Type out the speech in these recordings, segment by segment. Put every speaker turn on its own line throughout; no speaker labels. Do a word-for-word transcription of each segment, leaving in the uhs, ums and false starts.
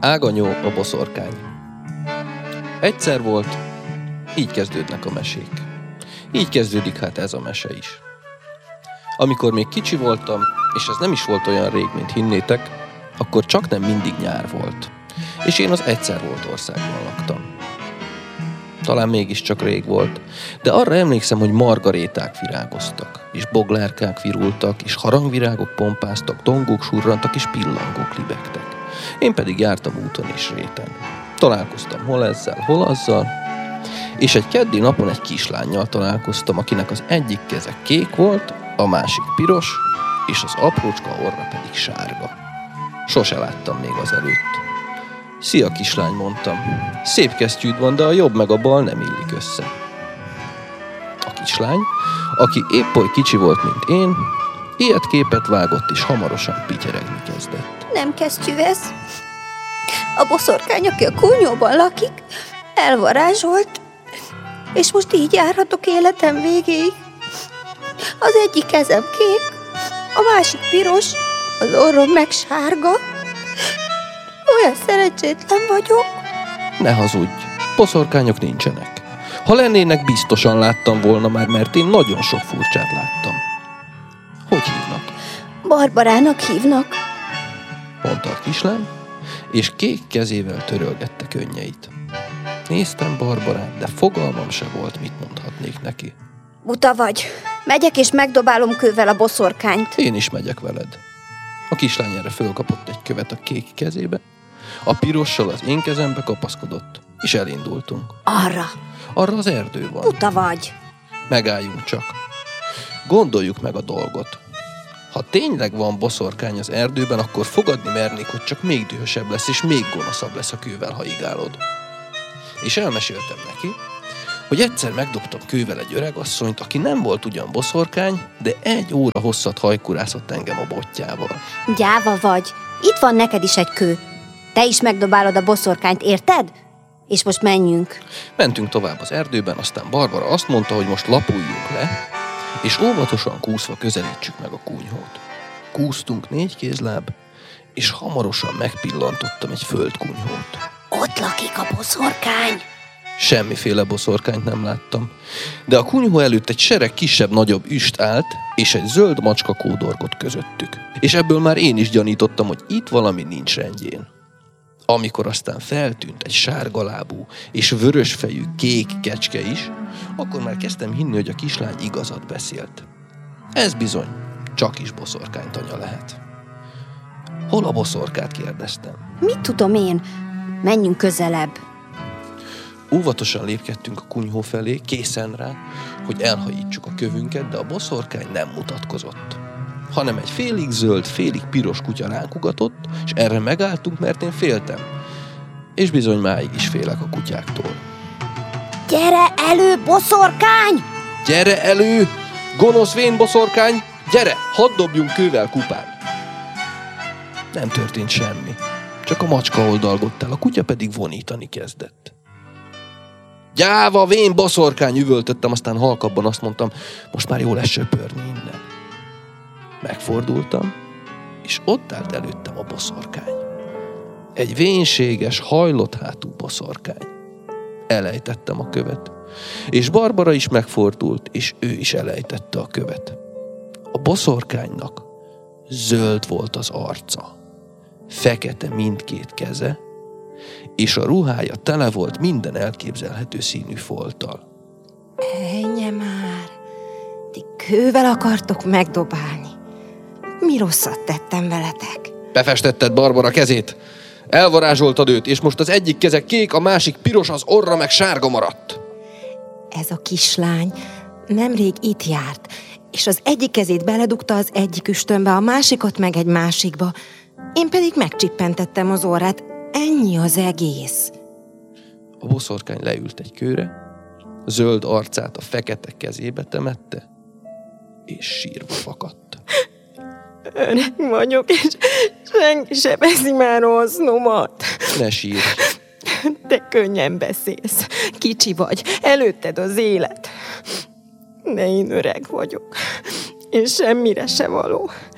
Áganyó, a boszorkány. Egyszer volt, így kezdődnek a mesék. Így kezdődik hát ez a mese is. Amikor még kicsi voltam, és ez nem is volt olyan rég, mint hinnétek, akkor csak nem mindig nyár volt. És én az Egyszer volt országban laktam. Talán mégiscsak rég volt, de arra emlékszem, hogy margaréták virágoztak, és boglárkák virultak, és harangvirágok pompáztak, dongók surrantak, és pillangók libegtek. Én pedig jártam úton és réten. Találkoztam hol ezzel, hol azzal, és egy keddi napon egy kislánnyal találkoztam, akinek az egyik keze kék volt, a másik piros, és az aprócska orra pedig sárga. Sose láttam még azelőtt. Szia, kislány, mondtam. Szép kesztyűd van, de a jobb meg a bal nem illik össze. A kislány, aki épp oly kicsi volt, mint én, ilyet képet vágott, és hamarosan pityeregni kezdett.
Nem kesztyű ez. A boszorkány, aki a kúnyóban lakik, elvarázsolt, és most így járhatok életem végéig. Az egyik kezem kék, a másik piros, az orrom meg sárga. Olyan szerencsétlen vagyok.
Ne hazudj, boszorkányok nincsenek. Ha lennének, biztosan láttam volna már, mert én nagyon sok furcsát láttam. Hogy hívnak?
Barbarának hívnak,
Mondta a kislány, és kék kezével törölgette könnyeit. Néztem Barbarát, de fogalmam se volt, mit mondhatnék neki.
Buta vagy. Megyek és megdobálom kővel a boszorkányt.
Én is megyek veled. A kislány erre fölkapott egy követ a kék kezébe, a pirossal az én kezembe kapaszkodott, és elindultunk.
Arra.
Arra az erdő van.
Buta vagy.
Megálljunk csak. Gondoljuk meg a dolgot. Ha tényleg van boszorkány az erdőben, akkor fogadni mernék, hogy csak még dühösebb lesz, és még gonoszabb lesz a kővel, ha igálod. És elmeséltem neki, hogy egyszer megdobtam kővel egy öregasszonyt, aki nem volt ugyan boszorkány, de egy óra hosszat hajkurászott engem a botjával.
Gyáva vagy. Itt van neked is egy kő. Te is megdobálod a boszorkányt, érted? És most menjünk.
Mentünk tovább az erdőben, aztán Barbara azt mondta, hogy most lapuljunk le, és óvatosan kúszva közelítsük meg a kunyhót. Kúsztunk négy kézláb, és hamarosan megpillantottam egy földkunyhót.
Ott lakik a boszorkány.
Semmiféle boszorkányt nem láttam, de a kunyhó előtt egy sereg kisebb-nagyobb üst állt, és egy zöld macska kódorgott közöttük. És ebből már én is gyanítottam, hogy itt valami nincs rendjén. Amikor aztán feltűnt egy sárgalábú és vörösfejű kék kecske is, akkor már kezdtem hinni, hogy a kislány igazat beszélt. Ez bizony csak is boszorkánytanya lehet. Hol a boszorkát, kérdeztem.
Mit tudom én? Menjünk közelebb.
Óvatosan lépkedtünk a kunyhó felé, készen rá, hogy elhajítsuk a kövünket, de a boszorkány nem mutatkozott, hanem egy félig zöld, félig piros kutya ránk ugatott, és erre megálltunk, mert én féltem. És bizony máig is félek a kutyáktól.
Gyere elő, boszorkány!
Gyere elő, gonosz vén boszorkány! Gyere, hadd dobjunk kővel kupán! Nem történt semmi, csak a macska oldalgott el, a kutya pedig vonítani kezdett. Gyáva, vén boszorkány, üvöltöttem, aztán halkabban azt mondtam, most már jó lesz söpörni innen. Megfordultam, és ott állt előttem a boszorkány. Egy vénséges, hajlott hátú boszorkány. Elejtettem a követ, és Barbara is megfordult, és ő is elejtette a követ. A boszorkánynak zöld volt az arca, fekete mindkét keze, és a ruhája tele volt minden elképzelhető színű folttal.
Ejje már! Ti kővel akartok megdobálni? Mi rosszat tettem veletek?
Befestetted Barbara kezét, elvarázsoltad őt, és most az egyik keze kék, a másik piros, az orra meg sárga maradt.
Ez a kislány nemrég itt járt, és az egyik kezét beledugta az egyik üstönbe, a másikat meg egy másikba. Én pedig megcsippentettem az orrát. Ennyi az egész.
A boszorkány leült egy kőre, zöld arcát a fekete kezébe temette, és sírva fakadt.
Öreg vagyok, és senki se veszi már hasznomat.
Ne sírj!
Te könnyen beszélsz. Kicsi vagy, előtted az élet. De én öreg vagyok, és semmire se való.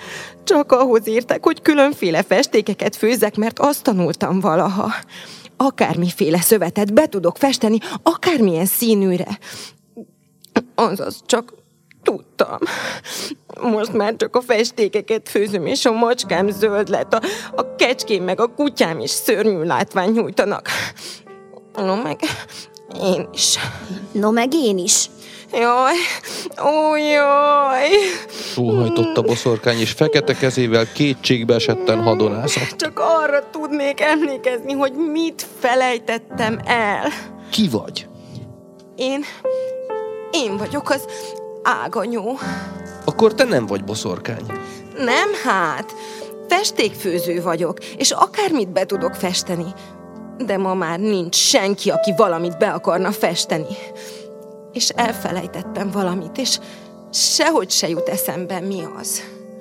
Csak ahhoz értek, hogy különféle festékeket főzzek, mert azt tanultam valaha. Akármiféle szövetet be tudok festeni, akármilyen színűre. Azaz csak tudtam. Most már csak a festékeket főzöm, és a macskám zöld lett, a, a kecském meg a kutyám is szörnyű látványt nyújtanak. No meg én is.
No meg én is.
Jaj, ó jaj.
Sóhajtott a boszorkány, és fekete kezével kétségbe esetten hadonászott.
Csak arra tudnék emlékezni, hogy mit felejtettem el.
Ki vagy?
Én, én vagyok az áganyó.
Akkor te nem vagy boszorkány.
Nem hát, festékfőző vagyok, és akármit be tudok festeni. De ma már nincs senki, aki valamit be akarna festeni. És elfelejtettem valamit, és sehogy se jut eszembe, mi az.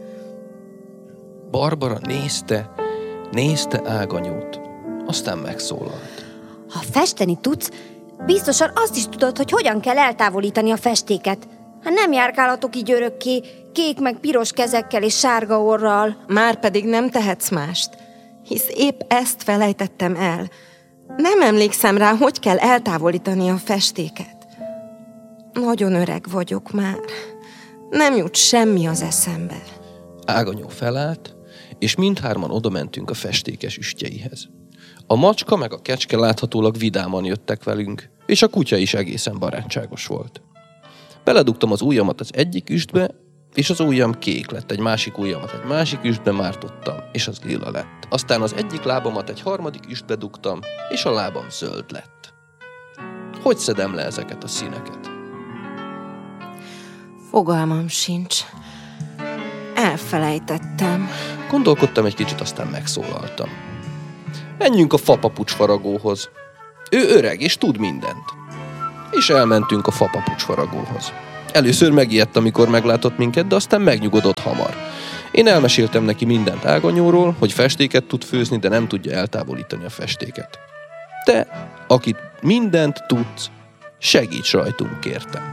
Barbara nézte, nézte Áganyót, aztán megszólalt.
Ha festeni tudsz, biztosan azt is tudod, hogy hogyan kell eltávolítani a festéket. Hát nem járkálhatok így örökké, kék meg piros kezekkel és sárga orral.
Már pedig nem tehetsz mást, hisz épp ezt felejtettem el. Nem emlékszem rá, hogy kell eltávolítani a festéket. Nagyon öreg vagyok már. Nem jut semmi az eszembe.
Áganyó felállt, és mindhárman odamentünk a festékes üstjeihez. A macska meg a kecske láthatólag vidáman jöttek velünk, és a kutya is egészen barátságos volt. Beledugtam az ujjamat az egyik üstbe, és az ujjam kék lett, egy másik ujjamat egy másik üstbe mártottam, és az lila lett. Aztán az egyik lábamat egy harmadik üstbe dugtam, és a lábam zöld lett. Hogy szedem le ezeket a színeket?
Fogalmam sincs. Elfelejtettem.
Gondolkodtam egy kicsit, aztán megszólaltam. Menjünk a fapapucsfaragóhoz. Ő öreg, és tud mindent. És elmentünk a fapapucsfaragóhoz. Először megijedt, amikor meglátott minket, de aztán megnyugodott hamar. Én elmeséltem neki mindent Áganyóról, hogy festéket tud főzni, de nem tudja eltávolítani a festéket. Te, akit mindent tudsz, segíts rajtunk, kértem.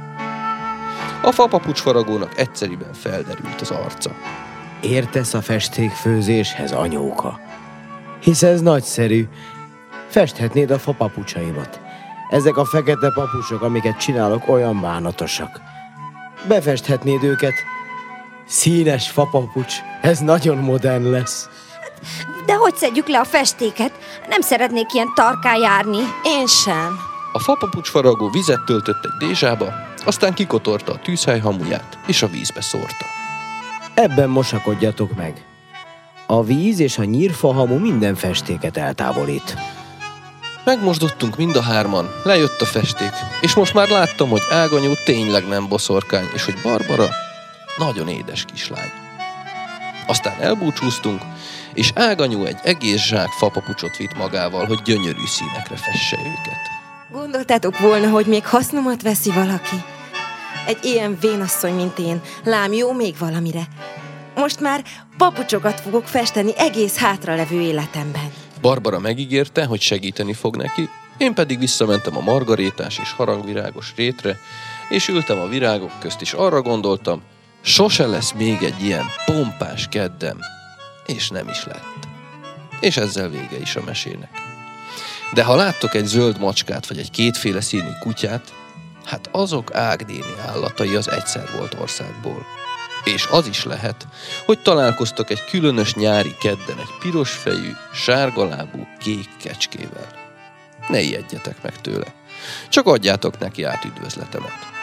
A fapapucsfaragónak egyszeriben felderült az arca.
Értesz a festékfőzéshez, anyóka? Hisz ez nagyszerű. Festhetnéd a fapapucsaimat. Ezek a fekete papucsok, amiket csinálok, olyan bánatosak. Befesthetnéd őket. Színes fapapucs, ez nagyon modern lesz.
De hogy szedjük le a festéket? Nem szeretnék ilyen tarkán járni.
Én sem.
A fapapucsfaragó vizet töltött egy dézsába, aztán kikotorta a tűzhely hamuját, és a vízbe szórta.
Ebben mosakodjatok meg. A víz és a nyírfahamu minden festéket eltávolít.
Megmosdottunk mind a hárman, lejött a festék, és most már láttam, hogy Áganyó tényleg nem boszorkány, és hogy Barbara nagyon édes kislány. Aztán elbúcsúztunk, és Áganyó egy egész zsák fapapucsot vitt magával, hogy gyönyörű színekre fesse őket.
Gondoltátok volna, hogy még hasznomat veszi valaki? Egy ilyen vénasszony, mint én, lám jó még valamire. Most már papucsokat fogok festeni egész hátralevő életemben.
Barbara megígérte, hogy segíteni fog neki, én pedig visszamentem a margarétás és harangvirágos rétre, és ültem a virágok közt, és arra gondoltam, sose lesz még egy ilyen pompás keddem, és nem is lett. És ezzel vége is a mesének. De ha láttok egy zöld macskát, vagy egy kétféle színű kutyát, hát azok Ágdéni állatai az egyszer volt országból. És az is lehet, hogy találkoztak egy különös nyári kedden egy pirosfejű, sárgalábú, kék kecskével. Ne ijedjetek meg tőle, csak adjátok neki át üdvözletemet.